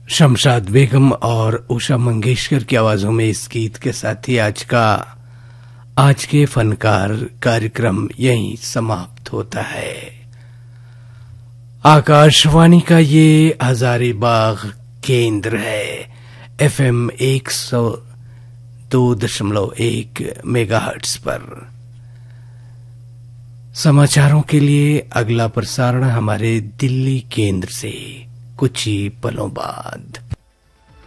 शमशाद बेगम और उषा मंगेशकर की आवाजों में इस गीत के साथ ही आज के फनकार कार्यक्रम यहीं समाप्त होता है। आकाशवाणी का ये हजारीबाग केंद्र है। FM 102.1 मेगाहर्ट्ज पर। समाचारों के लिए अगला प्रसारण हमारे दिल्ली केंद्र से कुछ ही पलों बाद।